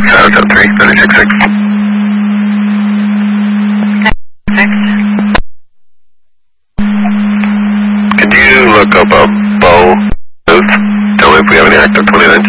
south at 3, 6. Could you look up a bow? Tell me if we have any active 29s.